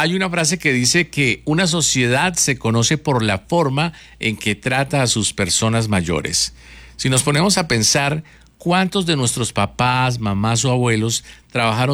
hay una frase que dice que una sociedad se conoce por la forma en que trata a sus personas mayores. Si nos ponemos a pensar, ¿cuántos de nuestros papás, mamás o abuelos trabajaron